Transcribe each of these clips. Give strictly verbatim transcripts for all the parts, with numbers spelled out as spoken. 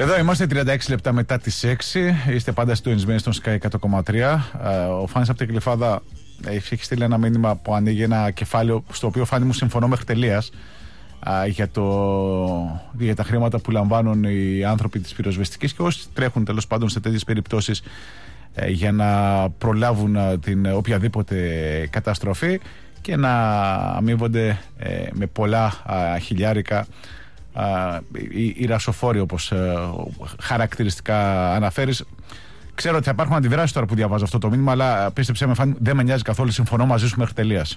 Εδώ είμαστε τριάντα έξι λεπτά μετά τις έξι. Είστε πάντα συντονισμένοι στον Sky εκατό κόμμα τρία. Ο Φάνης από την Κλειφάδα έχει στείλει ένα μήνυμα που ανοίγει ένα κεφάλαιο στο οποίο, Φάνη μου, συμφωνώ μέχρι τελείας, για, το, για τα χρήματα που λαμβάνουν οι άνθρωποι της πυροσβεστικής και όσοι τρέχουν τέλος πάντων σε τέτοιες περιπτώσεις για να προλάβουν την οποιαδήποτε καταστροφή και να αμείβονται με πολλά χιλιάρικα οι, οι ρασοφόροι, όπως χαρακτηριστικά αναφέρεις. Ξέρω ότι θα υπάρχουν αντιδράσεις τώρα που διαβάζω αυτό το μήνυμα, αλλά πίστεψέ με, Φάνη, δεν με νοιάζει καθόλου. Συμφωνώ μαζί σου μέχρι τελείας.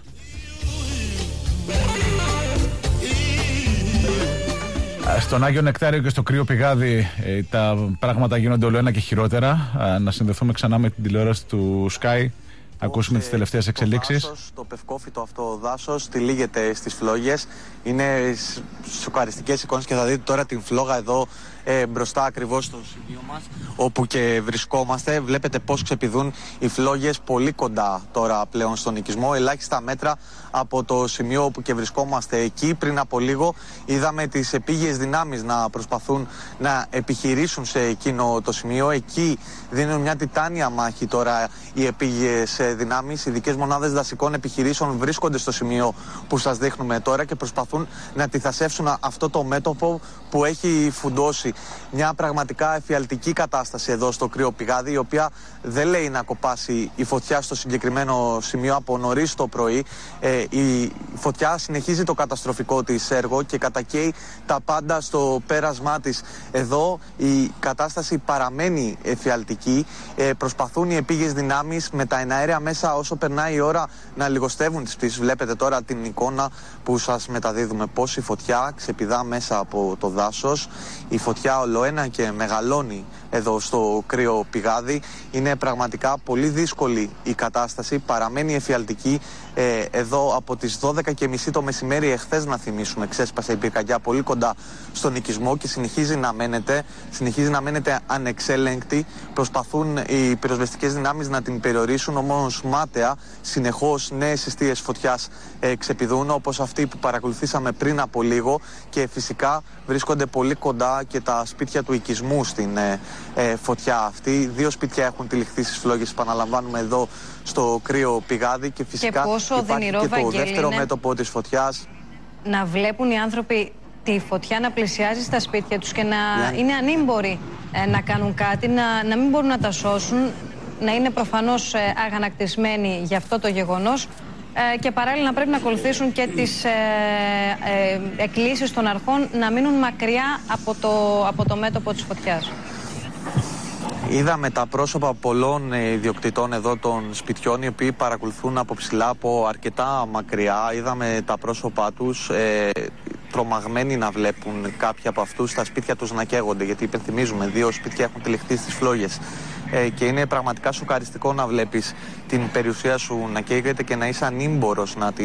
Στον Άγιο Νεκτάριο και στο Κρύο Πηγάδι τα πράγματα γίνονται όλο ένα και χειρότερα. Να συνδεθούμε ξανά με την τηλεόραση του Sky. Ακούσουμε τις τελευταίες εξελίξεις. Το, δάσος, το πευκόφυτο αυτό δάσος τυλίγεται στις φλόγες. Είναι σοκαριστικές εικόνες και θα δείτε τώρα την φλόγα εδώ ε, μπροστά ακριβώς στο σημείο μας όπου και βρισκόμαστε. Βλέπετε πώς ξεπηδούν οι φλόγες πολύ κοντά τώρα πλέον στον οικισμό. Ελάχιστα μέτρα από το σημείο όπου και βρισκόμαστε εκεί. Πριν από λίγο είδαμε τις επίγειες δυνάμεις να προσπαθούν να επιχειρήσουν σε εκείνο το σημείο. Εκεί δίνουν μια τιτάνια μάχη τώρα οι επίγειες δυνάμεις. Οι ειδικές μονάδες δασικών επιχειρήσεων βρίσκονται στο σημείο που σας δείχνουμε τώρα και προσπαθούν να αντιθασεύσουν αυτό το μέτωπο που έχει φουντώσει. Μια πραγματικά εφιαλτική κατάσταση εδώ στο Κρύο Πηγάδι, η οποία δεν λέει να κοπάσει η φωτιά στο συγκεκριμένο σημείο από νωρίς το πρωί. Ε, η φωτιά συνεχίζει το καταστροφικό της έργο και κατακαίει τα πάντα στο πέρασμά της. Εδώ η κατάσταση παραμένει εφιαλτική. Ε, προσπαθούν οι επίγειες δυνάμεις με τα εναέρια μέσα όσο περνάει η ώρα να λιγοστεύουν τις πτήσεις. Βλέπετε τώρα την εικόνα που σας μεταδίδουμε, πώς η φωτιά ξεπηδά μέσα από το δάσος. Η φωτιά ολοένα και μεγαλώνει εδώ στο Κρύο Πηγάδι. Είναι πραγματικά πολύ δύσκολη η κατάσταση, παραμένει εφιαλτική. Ε, εδώ από τις δώδεκα και μισή το μεσημέρι εχθές, να θυμίσουμε, ξέσπασε η πυρκαγιά πολύ κοντά στον οικισμό και συνεχίζει να μένεται, συνεχίζει να μένεται ανεξέλεγκτη. Προσπαθούν οι πυροσβεστικές δυνάμεις να την περιορίσουν, όμως μάταια συνεχώς νέες εστίες φωτιάς ε, ξεπηδούν, όπως αυτή που παρακολουθήσαμε πριν από λίγο, και φυσικά βρίσκονται πολύ κοντά και τα σπίτια του οικισμού στην ε, ε, φωτιά αυτή. Δύο σπίτια έχουν τυλιχθεί στις φλόγες, επαναλαμβάνουμε, εδώ στο Κρύο Πηγάδι, και φυσικά και πόσο υπάρχει οδυνηρό, και το Βαγγέλη, δεύτερο είναι μέτωπο της φωτιάς. Να βλέπουν οι άνθρωποι τη φωτιά να πλησιάζει στα σπίτια τους και να yeah. είναι ανήμποροι ε, να κάνουν κάτι, να, να μην μπορούν να τα σώσουν, να είναι προφανώς ε, αγανακτισμένοι για αυτό το γεγονός ε, και παράλληλα να πρέπει να ακολουθήσουν και τις ε, ε, εκκλήσεις των αρχών να μείνουν μακριά από το, από το μέτωπο της φωτιάς. Είδαμε τα πρόσωπα πολλών ιδιοκτητών εδώ των σπιτιών, οι οποίοι παρακολουθούν από ψηλά, από αρκετά μακριά. Είδαμε τα πρόσωπά τους, ε, τρομαγμένοι να βλέπουν κάποιοι από αυτούς τα σπίτια τους να καίγονται, γιατί υπενθυμίζουμε, δύο σπίτια έχουν τυλιχθεί στις φλόγες. Ε, και είναι πραγματικά σοκαριστικό να βλέπεις την περιουσία σου να καίγεται και να είσαι ανήμπορος να την